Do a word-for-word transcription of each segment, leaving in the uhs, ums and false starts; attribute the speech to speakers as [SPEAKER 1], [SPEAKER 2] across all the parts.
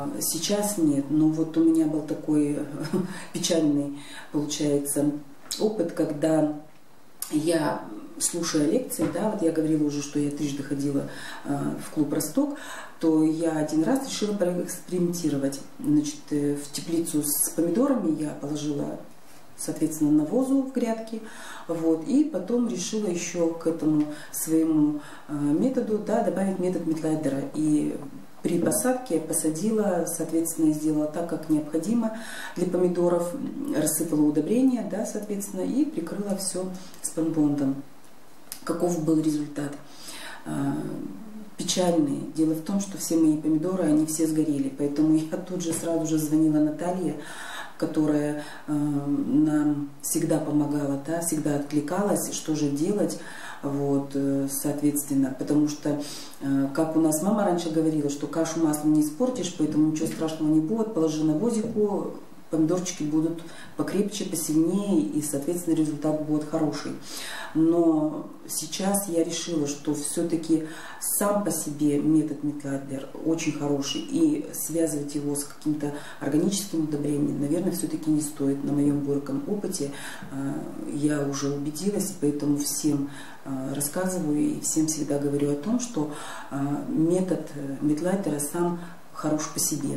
[SPEAKER 1] Сейчас нет, но вот у меня был такой печальный, получается, опыт, когда я, слушая лекции, да, вот я говорила уже, что я трижды ходила э, в клуб «Росток», то я один раз решила проэкспериментировать. Значит, э, в теплицу с помидорами я положила, соответственно, навозу в грядки, вот, и потом решила еще к этому своему э, методу, да, добавить метод Митлайдера. И при посадке посадила, соответственно, сделала так, как необходимо для помидоров, рассыпала удобрения, да, соответственно, и прикрыла все спанбондом. Каков был результат? Печальный. Дело в том, что все мои помидоры, они все сгорели, поэтому я тут же сразу же звонила Наталье, которая э, нам всегда помогала, да, всегда откликалась, что же делать, вот, э, соответственно, потому что, э, как у нас мама раньше говорила, что кашу маслом не испортишь, поэтому ничего страшного не будет, положи навозику, помидорчики будут покрепче, посильнее, и, соответственно, результат будет хороший. Но сейчас я решила, что все-таки сам по себе метод Митлайдер очень хороший, и связывать его с каким-то органическим удобрением, наверное, все-таки не стоит. На моем горьком опыте я уже убедилась, поэтому всем рассказываю и всем всегда говорю о том, что метод Митлайдера сам хорош по себе.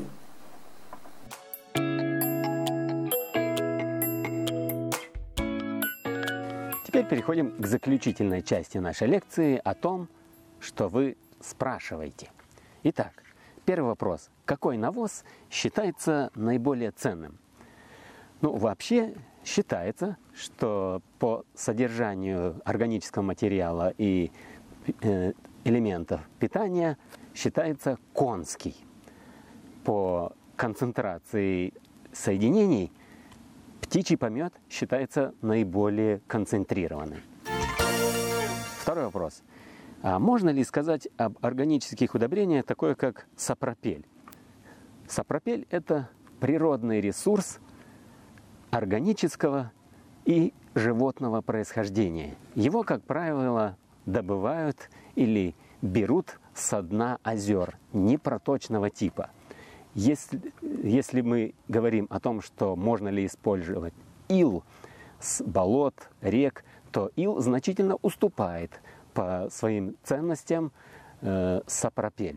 [SPEAKER 2] Теперь переходим к заключительной части нашей лекции о том, что вы спрашиваете. Итак, первый вопрос. Какой навоз считается наиболее ценным? Ну, вообще считается, что по содержанию органического материала и э, элементов питания считается конский. По концентрации соединений птичий помет считается наиболее концентрированным. Второй вопрос. А можно ли сказать об органических удобрениях такое, как сапропель? Сапропель – это природный ресурс органического и животного происхождения. Его, как правило, добывают или берут со дна озер непроточного типа. Если, если мы говорим о том, что можно ли использовать ил с болот, рек, то ил значительно уступает по своим ценностям э, сапропелю.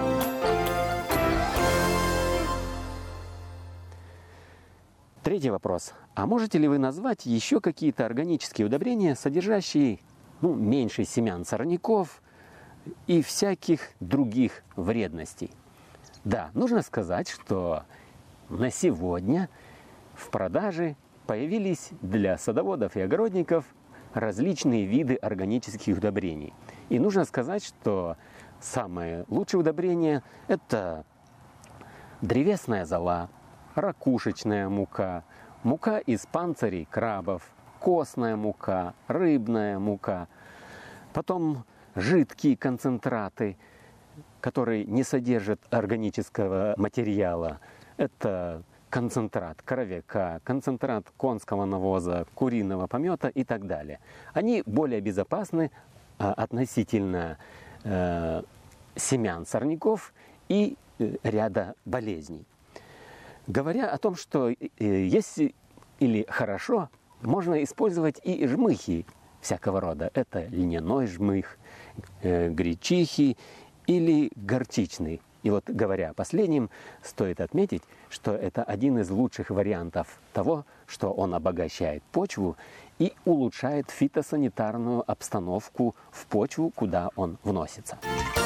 [SPEAKER 2] Третий вопрос. А можете ли вы назвать еще какие-то органические удобрения, содержащие ну, меньше семян сорняков и всяких других вредностей? Да, нужно сказать, что на сегодня в продаже появились для садоводов и огородников различные виды органических удобрений. И нужно сказать, что самые лучшие удобрения – это древесная зола, ракушечная мука, мука из панцирей крабов, костная мука, рыбная мука, потом жидкие концентраты, которые не содержат органического материала. Это концентрат коровяка, концентрат конского навоза, куриного помета и так далее. Они более безопасны а, относительно э, семян сорняков и э, ряда болезней. Говоря о том, что э, если или хорошо, можно использовать и жмыхи всякого рода. Это льняной жмых, э, гречихи или горчичный. И вот говоря о последнем, стоит отметить, что это один из лучших вариантов того, что он обогащает почву и улучшает фитосанитарную обстановку в почву, куда он вносится.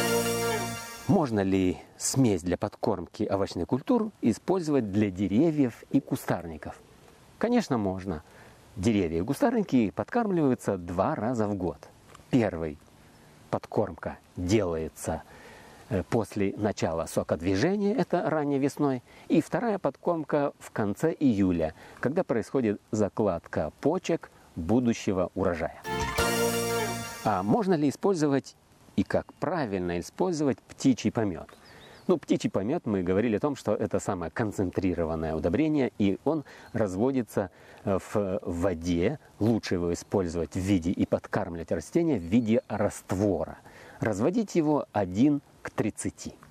[SPEAKER 2] Можно ли смесь для подкормки овощных культур использовать для деревьев и кустарников? Конечно, можно. Деревья и кустарники подкармливаются два раза в год. Первый подкормка делается после начала сокодвижения, это ранней весной, и вторая подкормка в конце июля, когда происходит закладка почек будущего урожая. А можно ли использовать и как правильно использовать птичий помет? Ну, птичий помет, мы говорили о том, что это самое концентрированное удобрение, и он разводится в воде. Лучше его использовать в виде и подкармливать растения в виде раствора. Разводить его один к тридцати.